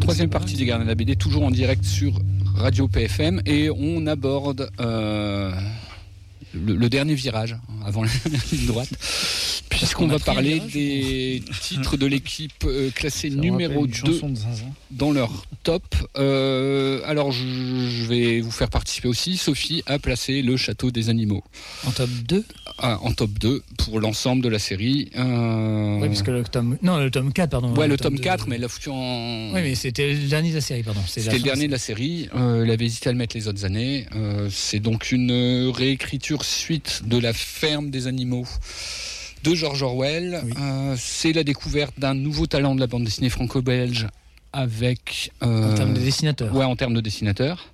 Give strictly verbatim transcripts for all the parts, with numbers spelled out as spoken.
Troisième partie des Gardiens de la B D, toujours en direct sur Radio P F M, et on aborde euh, le, le dernier virage avant la ligne droite, puisqu'on va parler des titres de l'équipe euh, classée numéro deux dans leur top. Euh, alors je, je vais vous faire participer aussi. Sophie a placé le Château des Animaux en top deux. Ah, en top deux pour l'ensemble de la série. Euh... Oui, puisque le tome... Non, le tome quatre, pardon. Ouais, le, le tome, tome quatre, de... mais la foutu en... Oui, mais c'était le dernier de la série, pardon. C'est c'était le dernier de la série. Euh, il avait hésité à le mettre les autres années. Euh, c'est donc une réécriture suite de La Ferme des Animaux de George Orwell. Oui. Euh, c'est la découverte d'un nouveau talent de la bande dessinée franco-belge avec... Euh... En termes de dessinateur. Ouais, en termes de dessinateur.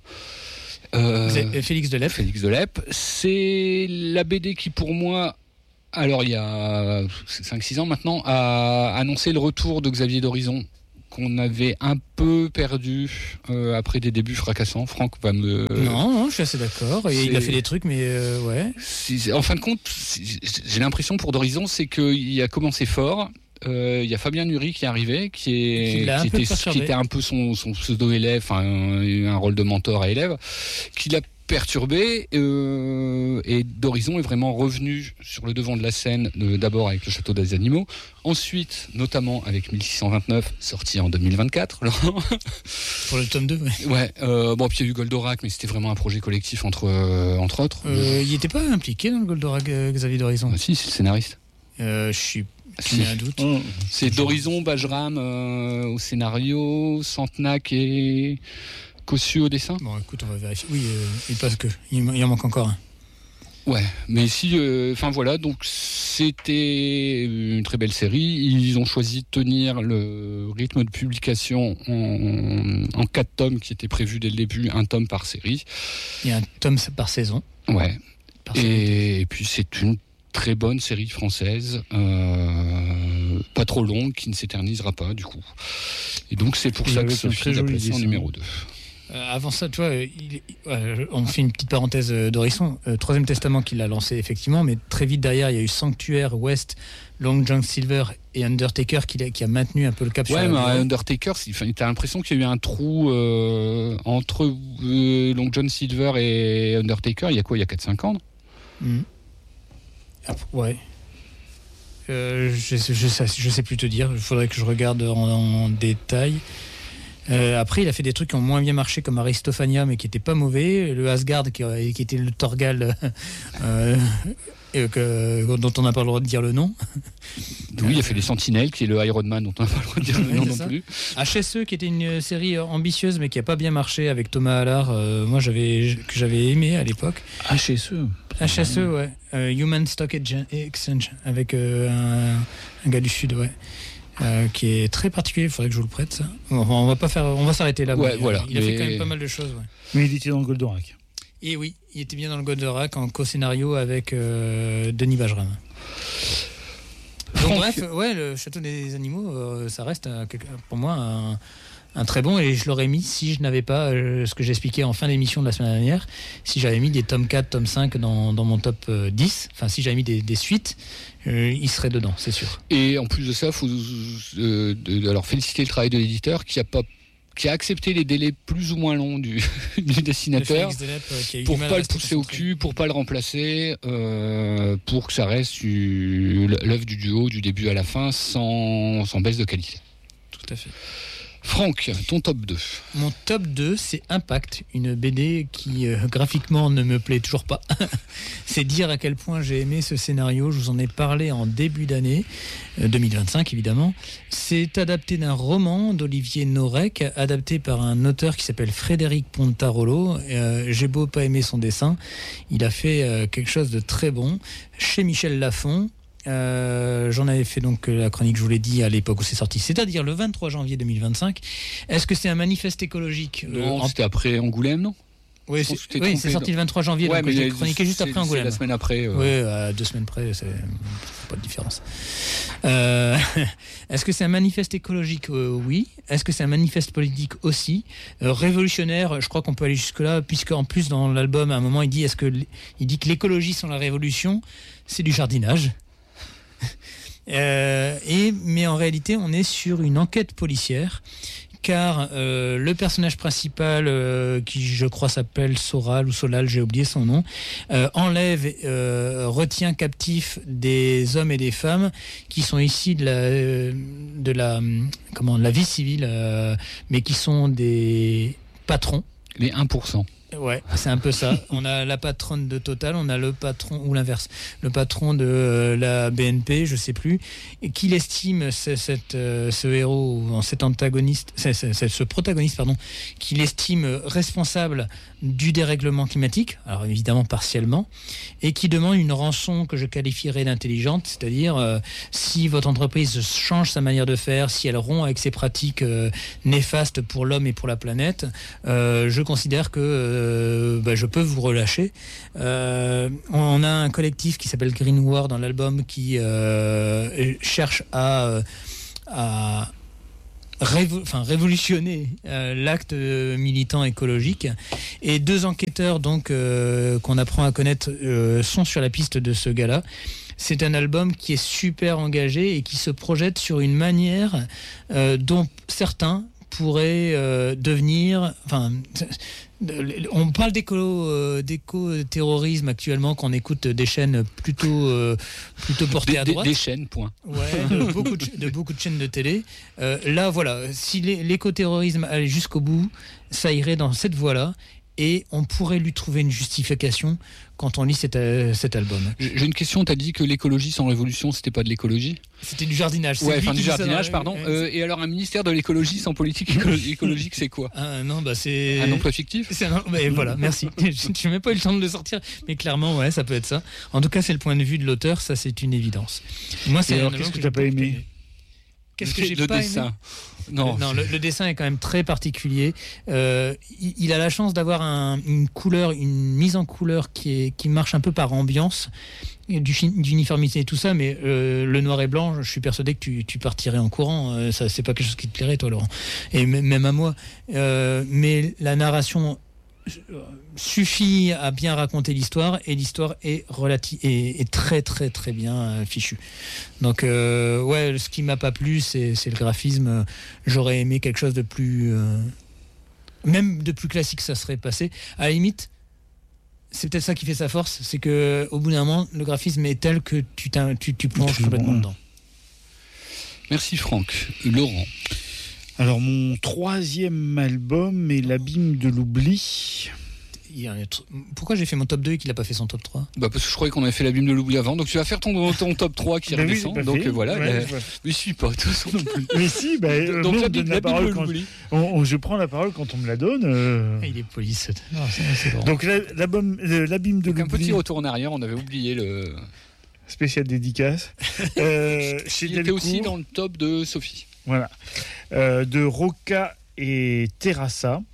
Euh, Félix Delep. Félix Delep. C'est la B D qui, pour moi, alors il y a cinq six ans maintenant, a annoncé le retour de Xavier d'Horizon, qu'on avait un peu perdu euh, après des débuts fracassants. Franck va me... Non, non, je suis assez d'accord. Et il a fait des trucs, mais euh, ouais. C'est, en fin de compte, j'ai l'impression pour d'Horizon, c'est qu'il a commencé fort. Il euh, y a Fabien Nury qui est arrivé, qui, est, qui, qui, était, qui était un peu son, son pseudo-élève, enfin, un, un rôle de mentor à élève, qui l'a perturbé, euh, et d'Horizon est vraiment revenu sur le devant de la scène, euh, d'abord avec le Château des Animaux, ensuite notamment avec mille six cent vingt-neuf, sorti en deux mille vingt-quatre. Pour le tome deux, ouais. Ouais, euh, bon, puis il y a eu Goldorak, mais c'était vraiment un projet collectif entre, euh, entre autres. Euh, il n'était pas impliqué dans le Goldorak, euh, Xavier d'Horizon? Ah, si, c'est le scénariste. Euh, je suis... Si. Un doute. Oh, c'est d'Horizon, Bajram euh, au scénario, Santenac et Cossu au dessin. Bon, écoute, on va vérifier. Oui, euh, il passe que. Il, il en manque encore un. Ouais, mais si, enfin euh, voilà, donc c'était une très belle série. Ils ont choisi de tenir le rythme de publication en, en quatre tomes qui était prévu dès le début, un tome par série. Il y a un tome par saison. Ouais. Par et, et puis c'est une très bonne série française, euh, pas trop longue, qui ne s'éternisera pas du coup. Et donc c'est pour et ça que Sophie l'a placé en numéro deux. Euh, avant ça, tu vois, il, euh, on fait une petite parenthèse euh, d'Horizon. Euh, Troisième Testament qu'il a lancé effectivement, mais très vite derrière, il y a eu Sanctuaire, West, Long John Silver et Undertaker qui a, qui a maintenu un peu le cap. Ouais, sur mais Undertaker, t'as l'impression qu'il y a eu un trou euh, entre euh, Long John Silver et Undertaker. Il y a quoi, il y a quatre cinq ans? mmh. Ah, ouais. Euh, je, je, je, sais, je sais plus te dire. Il faudrait que je regarde en, en détail. Euh, après, il a fait des trucs qui ont moins bien marché, comme Aristophania, mais qui n'étaient pas mauvais. Le Asgard, qui, qui était le Torgal, euh, et que, dont on n'a pas le droit de dire le nom. Oui, il a fait les Sentinelles, qui est le Iron Man, dont on n'a pas le droit de dire le nom non ça. plus. H S E, qui était une série ambitieuse, mais qui n'a pas bien marché avec Thomas Allard. Euh, moi, j'avais, que j'avais aimé à l'époque. H S E H S E, ouais. Euh, Human Stock Exchange, avec euh, un, un gars du Sud, ouais. Euh, qui est très particulier, il faudrait que je vous le prête, ça. Enfin, on va pas faire, on va s'arrêter là. Ouais, il, voilà, il a mais... fait quand même pas mal de choses. Ouais. Mais il était dans le Goldorak. Et oui, il était bien dans le Goldorak en co-scénario avec euh, Denis Bajram. Donc, bref, ouais, le Château des Animaux, euh, ça reste euh, pour moi un, un très bon, et je l'aurais mis si je n'avais pas euh, ce que j'expliquais en fin d'émission de la semaine dernière, si j'avais mis des tomes quatre, tome cinq dans, dans mon top euh, dix, enfin si j'avais mis des, des suites, euh, il serait dedans, c'est sûr. Et en plus de ça, il faut euh, de, alors féliciter le travail de l'éditeur qui a pas qui a accepté les délais plus ou moins longs du, du dessinateur Delep, euh, pour pas le pousser au cul, pour pas le remplacer, euh, pour que ça reste l'œuvre du duo du début à la fin sans, sans baisse de qualité. Tout à fait. Franck, ton top deux. Mon top deux, c'est Impact, une B D qui euh, graphiquement ne me plaît toujours pas. C'est dire à quel point j'ai aimé ce scénario. Je vous en ai parlé en début d'année, euh, deux mille vingt-cinq évidemment. C'est adapté d'un roman d'Olivier Norek, adapté par un auteur qui s'appelle Frédéric Pontarolo. Euh, j'ai beau pas aimer son dessin, il a fait euh, quelque chose de très bon chez Michel Lafon. Euh, j'en avais fait donc la chronique, je vous l'ai dit, à l'époque où c'est sorti, c'est-à-dire le vingt-trois janvier deux mille vingt-cinq. Est-ce que c'est un manifeste écologique? Non, euh, en... c'était après Angoulême, non? Oui, c'est, oui, c'est sorti le vingt-trois janvier, ouais, donc mais j'ai chroniqué juste après Angoulême. C'est la semaine après. Euh... Oui, à deux semaines près, c'est pas de différence. Euh, est-ce que c'est un manifeste écologique? euh, Oui. Est-ce que c'est un manifeste politique aussi? euh, Révolutionnaire, je crois qu'on peut aller jusque-là, puisque en plus dans l'album, à un moment, il dit, est-ce que, il dit que l'écologie sans la révolution, c'est du jardinage. Euh, et, mais en réalité, on est sur une enquête policière car euh, le personnage principal, euh, qui je crois s'appelle Soral ou Solal, j'ai oublié son nom, euh, enlève, euh, retient captif des hommes et des femmes qui sont issus de la, de la, comment, de la vie civile, euh, mais qui sont des patrons. Les un pour cent. Ouais, c'est un peu ça. On a la patronne de Total, on a le patron, ou l'inverse, le patron de euh, la B N P, je sais plus, et qu'il estime c'est, cette, euh, ce héros, cet antagoniste, c'est, c'est, c'est ce protagoniste, pardon, qu'il estime responsable du dérèglement climatique, alors évidemment partiellement, et qui demande une rançon que je qualifierais d'intelligente, c'est-à-dire euh, si votre entreprise change sa manière de faire, si elle rompt avec ses pratiques euh, néfastes pour l'homme et pour la planète, euh, je considère que euh, bah, je peux vous relâcher. Euh, on a un collectif qui s'appelle Green War dans l'album qui euh, cherche à, à Révo- enfin, révolutionner euh, l'acte euh, militant écologique, et deux enquêteurs donc euh, qu'on apprend à connaître euh, sont sur la piste de ce gars-là. C'est un album qui est super engagé et qui se projette sur une manière euh, dont certains pourraient euh, devenir, enfin, on parle d'éco, euh, d'éco-terrorisme actuellement quand on écoute des chaînes plutôt, euh, plutôt portées des, à droite. Des, des chaînes, point. Ouais, de beaucoup de, de beaucoup de chaînes de télé. Euh, là, voilà, si l'éco-terrorisme allait jusqu'au bout, ça irait dans cette voie-là. Et on pourrait lui trouver une justification quand on lit cet, euh, cet album. J'ai une question, tu as dit que l'écologie sans révolution, c'était pas de l'écologie ? C'était du jardinage. C'est ouais, enfin du jardinage, pardon. Euh, et alors un ministère de l'écologie sans politique écolo- écologique, c'est quoi ? Ah, non, bah c'est... Un emploi fictif ? C'est un... bah, voilà, merci. Je n'ai même pas eu le temps de le sortir, mais clairement, ouais, ça peut être ça. En tout cas, c'est le point de vue de l'auteur, ça c'est une évidence. Moi, c'est alors, qu'est-ce que, que tu n'as pas aimé, aimé Qu'est-ce que j'ai le pas dessin. aimé Non, non le, le dessin est quand même très particulier. Euh, il, il a la chance d'avoir un, une couleur, une mise en couleur qui, est, qui marche un peu par ambiance, du, d'uniformité et tout ça, mais euh, le noir et blanc, je suis persuadé que tu, tu partirais en courant. Euh, ça, c'est pas quelque chose qui te plairait, toi, Laurent. Et m- même à moi. Euh, mais la narration suffit à bien raconter l'histoire, et l'histoire est, relati- est, est très très très bien euh, fichue. Donc euh, ouais, ce qui m'a pas plu, c'est, c'est le graphisme. J'aurais aimé quelque chose de plus, euh, même de plus classique, ça serait passé. À la limite, c'est peut-être ça qui fait sa force, c'est que au bout d'un moment, le graphisme est tel que tu, tu, tu plonges c'est complètement bon. dedans. Merci Franck. Laurent. Alors, mon troisième album est L'Abîme de l'Oubli. Pourquoi j'ai fait mon top deux et qu'il n'a pas fait son top trois ? Bah parce que je croyais qu'on avait fait L'Abîme de l'Oubli avant, donc tu vas faire ton, ton top trois qui bah redescend. Oui, donc fait. voilà, ouais, bah, mais je suis pas de toute façon non plus. Mais si, bah, euh, donc non, L'Abîme, la l'Abîme parole de quand, l'Oubli. on, on, je prends la parole quand on me la donne. Euh... Ah, il est poli, c'est, non, c'est, c'est bon. Donc la, l'album, euh, L'Abîme de donc l'Oubli. Un petit retour en arrière, on avait oublié le... Spécial dédicace. Euh, chez il était Delcourt. aussi dans le top de Sophie. Voilà. Euh, de Rocca et Terrassa.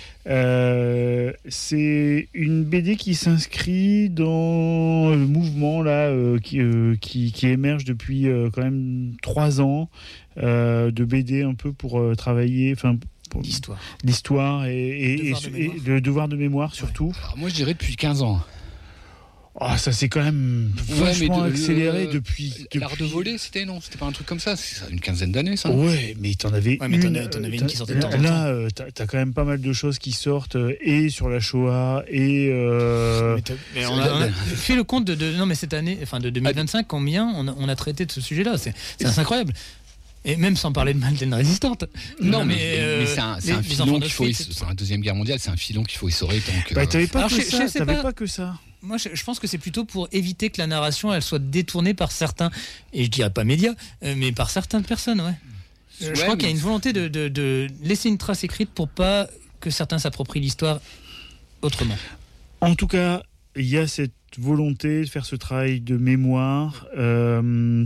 Euh, c'est une B D qui s'inscrit dans le mouvement là, euh, qui, euh, qui, qui émerge depuis euh, quand même trois ans euh, de B D un peu pour euh, travailler, enfin pour l'histoire, l'histoire et, et, devoir et, et le devoir de mémoire surtout. Ouais. Alors moi je dirais depuis quinze ans. Oh, ça s'est quand même vachement ouais, de, accéléré le, depuis, depuis... L'art de voler, c'était non, c'était pas un truc comme ça. C'est une quinzaine d'années, ça. Ouais, mais t'en avais ouais, mais une. T'en, t'en avais une qui sortait de temps en temps. Là, euh, t'as, t'as quand même pas mal de choses qui sortent euh, et sur la Shoah et. Euh... Mais, mais on, a, on a fait le compte de, de non mais cette année, enfin de deux mille vingt-cinq, combien on a, on a traité de ce sujet-là. C'est, c'est, c'est incroyable. Et même sans parler de Malden résistante. Non, mais, mais, euh, mais c'est un, c'est les, un filon qu'il faut. Es- c'est la Deuxième Guerre mondiale, c'est un filon qu'il faut essorer. Donc, bah, t'avais pas, Alors, que je, ça, je t'avais pas, pas que ça. Moi, je, je pense que c'est plutôt pour éviter que la narration elle soit détournée par certains, et je dirais pas médias, mais par certaines personnes, ouais. ouais je crois mais... qu'il y a une volonté de, de, de laisser une trace écrite pour pas que certains s'approprient l'histoire autrement. En tout cas, il y a cette volonté de faire ce travail de mémoire. Euh,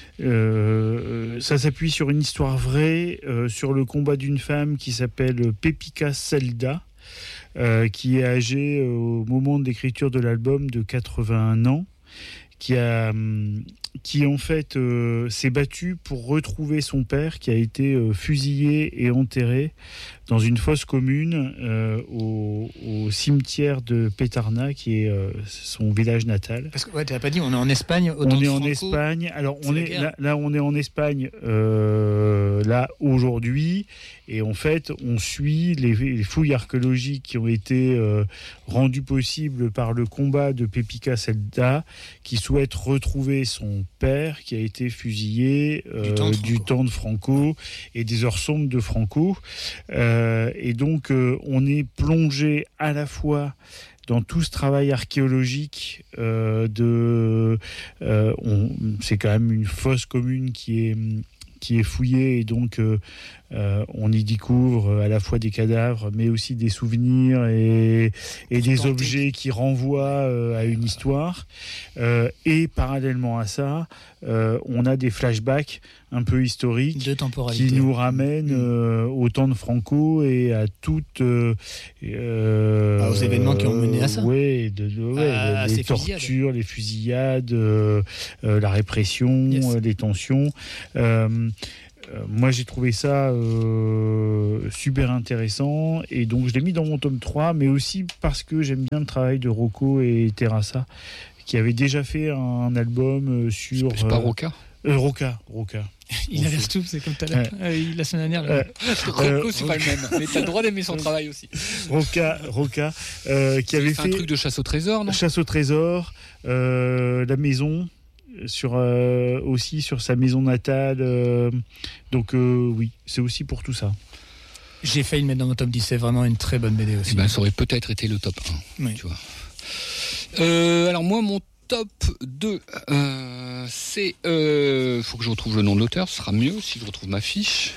euh, ça s'appuie sur une histoire vraie, euh, sur le combat d'une femme qui s'appelle Pepika Selda, euh, qui est âgée euh, au moment de l'écriture de l'album de quatre-vingt-un ans, qui a... qui en fait euh, s'est battue pour retrouver son père qui a été euh, fusillé et enterré dans une fosse commune euh, au, au cimetière de Petarna, qui est euh, son village natal. Parce que ouais, tu n'as pas dit, on est en Espagne. On est en Espagne. Alors on est là, là, on est en Espagne. Euh, euh, là aujourd'hui, et en fait on suit les, les fouilles archéologiques qui ont été euh, rendues possibles par le combat de Pepika Selda, qui souhaite retrouver son père qui a été fusillé euh, du, temps du temps de Franco et des heures sombres de Franco, euh, et donc euh, on est plongé à la fois dans tout ce travail archéologique euh, de, euh, on, c'est quand même une fosse commune qui est qui est fouillée, et donc euh, euh, on y découvre à la fois des cadavres, mais aussi des souvenirs et, et des tenter. objets qui renvoient euh, à une histoire. Euh, et parallèlement à ça, euh, on a des flashbacks un peu historiques qui nous ramènent euh, au temps de Franco et à toutes euh, euh, ah, aux événements qui ont mené à ça. Ouais, de, de, ouais, à, les, les tortures, fusillades. les fusillades, euh, euh, la répression, yes. euh, les tensions. Euh, Euh, moi j'ai trouvé ça euh, super intéressant, et donc je l'ai mis dans mon tome trois, mais aussi parce que j'aime bien le travail de Rocco et Terrassa, qui avaient déjà fait un album sur... C'est pas Rocca euh, Rocca, Rocca. Il inverse tout, c'est comme tout à l'heure. Euh, euh, la semaine dernière. Euh, Rocco, euh, c'est pas le même, mais t'as le droit d'aimer son travail aussi. Rocca, Rocca euh, qui avait fait... un truc de chasse au trésor, non ? Chasse au trésor, euh, La Maison... Sur, euh, aussi sur sa maison natale, euh, donc euh, oui, c'est aussi pour tout ça. J'ai failli le mettre dans mon top dix, c'est vraiment une très bonne B D aussi. Eh ben, ça aurait peut-être été le top un, oui. Tu vois. Euh, alors moi, mon top deux, euh, c'est... Il euh, faut que je retrouve le nom de l'auteur, ce sera mieux si je retrouve ma fiche.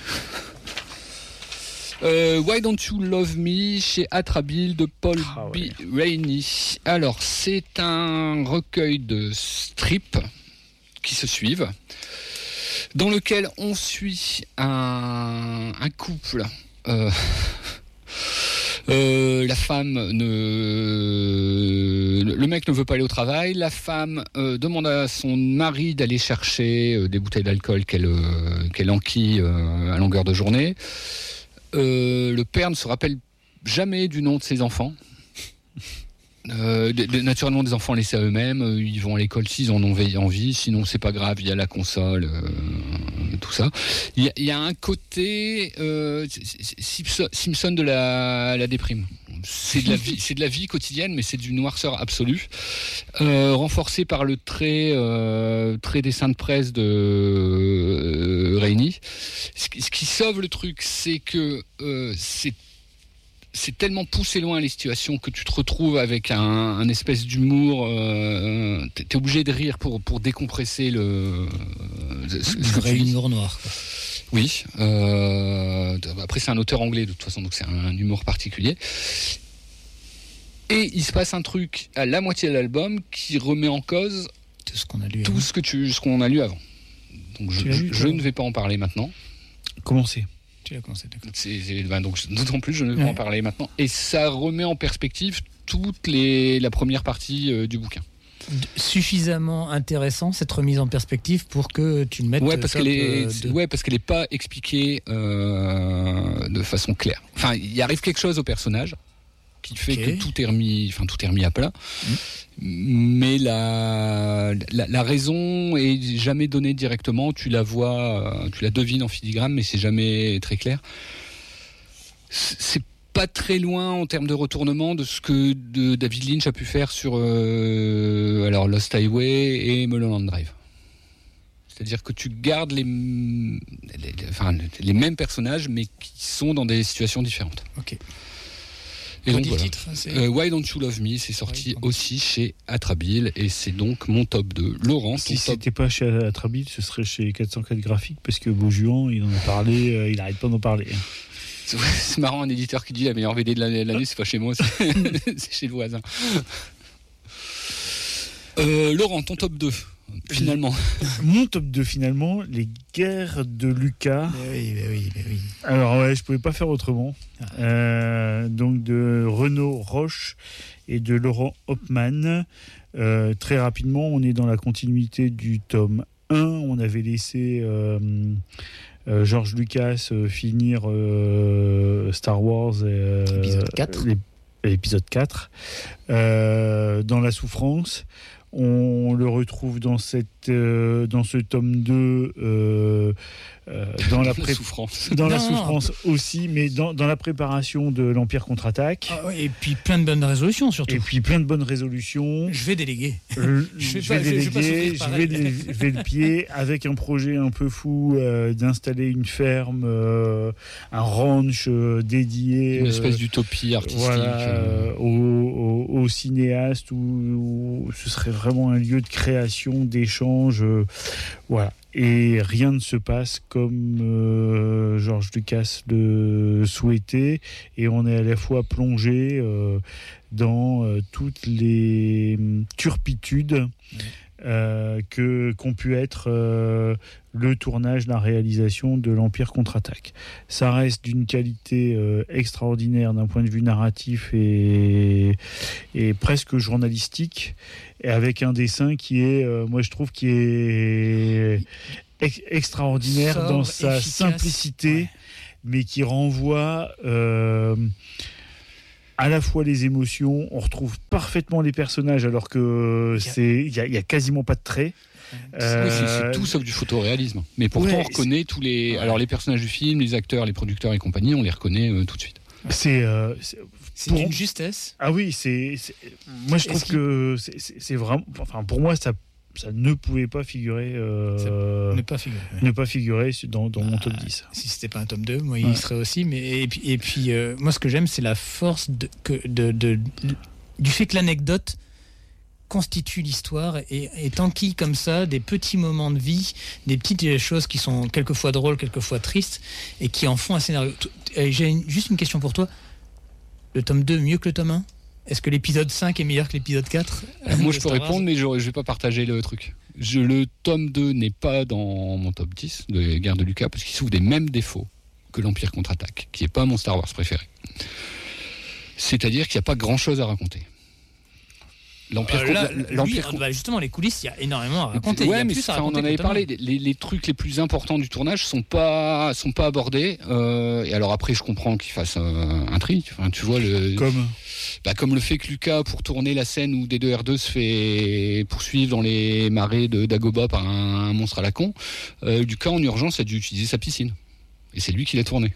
Euh, Why Don't You Love Me chez Atrabile de Paul ah, ouais. B. Rainey. Alors, c'est un recueil de strips qui se suivent, dans lequel on suit un, un couple. Euh, euh, la femme ne, le mec ne veut pas aller au travail. La femme euh, demande à son mari d'aller chercher euh, des bouteilles d'alcool qu'elle euh, qu'elle enquille euh, à longueur de journée. Euh, le père ne se rappelle jamais du nom de ses enfants. Euh, de, de, naturellement, des enfants laissés à eux-mêmes, euh, ils vont à l'école s'ils en ont envie, sinon c'est pas grave, il y a la console, euh, tout ça. Il y a, il y a un côté euh, Simpson de la, la déprime. C'est de la vie, c'est de la vie quotidienne, mais c'est d'une noirceur absolue, euh, renforcé par le trait, euh, trait dessin de presse de euh, Rainey. Ce, ce qui sauve le truc, c'est que euh, c'est c'est tellement poussé loin les situations que tu te retrouves avec un, un espèce d'humour. Euh, t'es obligé de rire pour, pour décompresser le. Le vrai humour noir. Quoi. Oui. Euh, après, c'est un auteur anglais de toute façon, donc c'est un, un humour particulier. Et il se passe un truc à la moitié de l'album qui remet en cause tout ce qu'on a lu, tout ce que tu, ce qu'on a lu avant. Donc je, je, je ne vais pas en parler maintenant. Comment c'est ? C'est, c'est, ben donc, d'autant plus, je ne vais ouais. en parler maintenant. Et ça remet en perspective toute les, la première partie euh, du bouquin. Suffisamment intéressant, cette remise en perspective, pour que tu le mettes... Ouais, parce qu'elle est, de... ouais, parce qu'elle n'est pas expliquée euh, de façon claire. Enfin, il arrive quelque chose au personnage qui fait okay. que tout est remis, enfin, tout est remis à plat. Mmh. Mais la, la, la raison est jamais donnée directement. Tu la vois, tu la devines en filigrane, mais c'est jamais très clair. C'est pas très loin en termes de retournement de ce que de David Lynch a pu faire sur euh, alors Lost Highway et Mulholland Drive. C'est-à-dire que tu gardes les, les, enfin, les mêmes personnages, mais qui sont dans des situations différentes. Ok. Et donc, voilà. Titre, euh, Why Don't You Love Me, c'est sorti ouais, aussi chez Atrabile, et c'est donc mon top deux. Laurent, si ton c'était top... pas chez Atrabile, ce serait chez quatre cent quatre Graphiques, parce que Beaujuan, il en a parlé, euh, il arrête pas d'en parler. C'est, c'est marrant, un éditeur qui dit la meilleure V D de l'année, de l'année c'est pas chez moi, c'est, c'est chez le voisin. Euh, Laurent, ton top deux, finalement. Mon top deux, finalement, les guerres de Lucas. Mais oui, mais oui, mais oui. Alors, ouais, je pouvais pas faire autrement. Ah. Euh, donc, de Renaud Roche et de Laurent Hopman. Euh, très rapidement, on est dans la continuité du tome un. On avait laissé euh, euh, George Lucas euh, finir euh, Star Wars. Euh, épisode quatre. L'épisode quatre. Euh, dans la souffrance. On le retrouve dans cet cette, euh, dans ce tome deux, euh, euh, dans la, pré- la souffrance, dans non, la non, souffrance non. aussi, mais dans, dans la préparation de l'Empire contre-attaque. Ah, et puis plein de bonnes résolutions surtout. Et puis plein de bonnes résolutions. Je vais déléguer. Je, je, je vais pas, déléguer, je vais, je vais le pied avec un projet un peu fou euh, d'installer une ferme, euh, un ranch euh, dédié. Une espèce euh, d'utopie artistique. Voilà, euh... aux, aux, aux cinéastes, où, où ce serait vraiment un lieu de création, d'échange. Euh, voilà. Et rien ne se passe comme euh, George Lucas le souhaitait, et on est à la fois plongé euh, dans euh, toutes les turpitudes euh, que qu'ont pu être euh, le tournage, la réalisation de l'Empire contre-attaque. Ça reste d'une qualité euh, extraordinaire d'un point de vue narratif et, et presque journalistique, et avec un dessin qui est, euh, moi je trouve, qui est ex- extraordinaire sobre, dans sa efficace, simplicité, ouais. mais qui renvoie euh, à la fois les émotions. On retrouve parfaitement les personnages alors que il c'est il y, y a quasiment pas de traits. Euh, oui, c'est, c'est tout sauf du photoréalisme. Mais pourtant, ouais, on reconnaît tous les. Ouais. Alors, les personnages du film, les acteurs, les producteurs et compagnie, on les reconnaît euh, tout de suite. C'est. Euh, c'est... C'est pour... une justesse. Ah oui, c'est, c'est... moi je trouve que c'est, c'est, c'est vraiment. Enfin, pour moi, ça, ça ne pouvait pas figurer. Euh... Ne pas figurer. Ouais. Ne pas figurer dans, dans bah, mon top dix. Si c'était pas un tome deux, moi ouais. il serait aussi. Mais et puis, et puis euh, moi ce que j'aime, c'est la force de, que, de, de, de, du fait que l'anecdote constitue l'histoire et, et t'enquille comme ça des petits moments de vie, des petites choses qui sont quelquefois drôles, quelquefois tristes, et qui en font un scénario. J'ai une, juste une question pour toi. Le tome deux mieux que le tome un ? Est-ce que l'épisode cinq est meilleur que l'épisode quatre ? Moi je peux répondre, mais je ne vais pas partager le truc. Je, le tome deux n'est pas dans mon top dix de Guerre de Lucas, parce qu'il souffre des mêmes défauts que l'Empire contre-attaque, qui n'est pas mon Star Wars préféré. C'est-à-dire qu'il n'y a pas grand-chose à raconter. L'Empire, euh, là, l'Empire... Lui, bah justement, les coulisses, il y a énormément à raconter. Ouais, mais ça, on en avait parlé. Les, les trucs les plus importants du tournage sont pas sont pas abordés. Euh, et alors après, je comprends qu'il fasse euh, un tri. Enfin, tu vois le. Comme. Bah, comme le fait que Lucas, pour tourner la scène où D deux R deux se fait poursuivre dans les marais de Dagobah par un, un monstre à la con, euh, Lucas en urgence a dû utiliser sa piscine. Et c'est lui qui l'a tourné.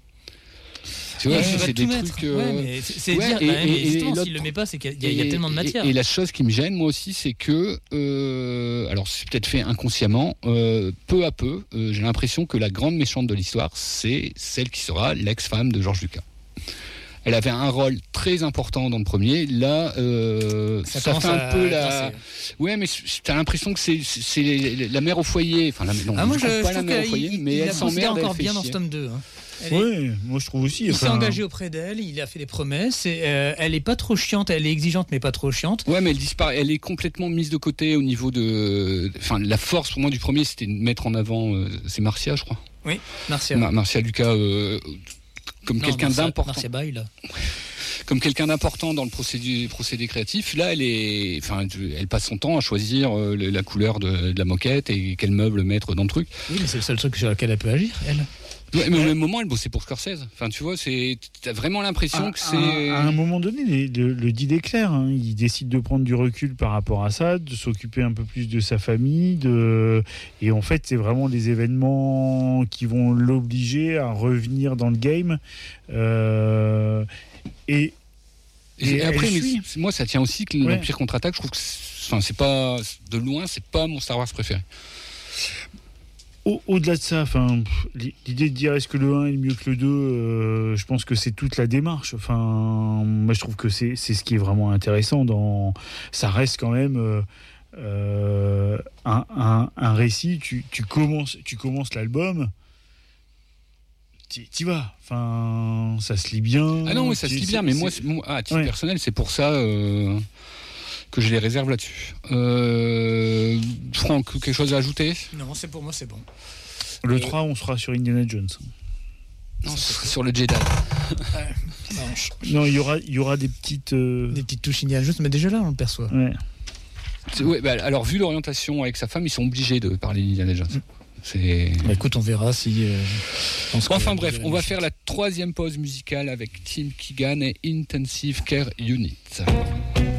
Tu vois, ouais, c'est, c'est des mettre. trucs. Euh... Ouais, mais c'est, c'est ouais, dire, et, bah, et, mais justement, et s'il le met pas, c'est qu'il y a, il y a tellement de matière. Et, et la chose qui me gêne, moi aussi, c'est que, euh, alors c'est peut-être fait inconsciemment, euh, peu à peu, euh, j'ai l'impression que la grande méchante de l'histoire, c'est celle qui sera l'ex-femme de George Lucas. Elle avait un rôle très important dans le premier. Là, euh, ça, ça fait un peu la. Ouais, mais t'as l'impression que c'est, c'est, c'est la mère au foyer. Enfin, la, non, ah, moi, je, je pas je la mère au foyer, il, mais il elle s'emmerde. encore elle bien dans chier. ce tome deux. Hein. Oui, moi je trouve aussi. Il enfin... s'est engagé auprès d'elle, il a fait des promesses. Et, euh, elle est pas trop chiante, elle est exigeante, mais pas trop chiante. Ouais, mais elle disparaît. Elle est complètement mise de côté au niveau de. Enfin, la force pour moi du premier, c'était de mettre en avant. Euh, c'est Marcia, je crois. Oui, Marcia. Ma- Marcia Lucas, euh, comme non, quelqu'un Marcia, d'important. Marcia Bay, là. Comme quelqu'un d'important dans le procédé, procédé créatif, là, elle est, enfin, elle passe son temps à choisir euh, la couleur de, de la moquette et quel meuble mettre dans le truc. Oui, mais c'est le seul truc sur lequel elle peut agir, elle. Ouais, mais au même moment, elle bossait pour Scorsese. Enfin, tu vois, c'est, t'as vraiment l'impression à, que c'est. À, à un moment donné, le, le deal est clair. Hein. Il décide de prendre du recul par rapport à ça, de s'occuper un peu plus de sa famille, de... et en fait, c'est vraiment les événements qui vont l'obliger à revenir dans le game. Euh... Et, et, et après, mais moi, ça tient aussi que ouais. l'Empire contre-attaque. Je trouve que, c'est, enfin, c'est pas de loin, c'est pas mon Star Wars préféré. Au, au-delà de ça, enfin, l'idée de dire est-ce que le un est mieux que le deux, euh, je pense que c'est toute la démarche. Enfin, moi, je trouve que c'est, c'est ce qui est vraiment intéressant. Dans, ça reste quand même euh, euh, un, un, un récit. Tu, tu commences, tu commences l'album. T'y vas, enfin, ça se lit bien. Ah non, oui, ça se lit bien, mais moi, moi, à titre ouais. personnel, c'est pour ça euh, que je les réserve là-dessus. Euh, Franck, quelque chose à ajouter ? Non, c'est pour moi, c'est bon. Le Et... trois, on sera sur Indiana Jones. Non, sur le Jedi. non, non, il y aura, il y aura des petites, euh... des petites touches Indiana Jones, mais déjà là, on le perçoit. Ouais. Ouais, bah, alors, vu l'orientation avec sa femme, ils sont obligés de parler d'Indiana Jones. Mm. C'est... Bah écoute, on verra si. Euh, enfin bref, on va faire la troisième pause musicale avec Tim Keegan et Intensive Care Unit.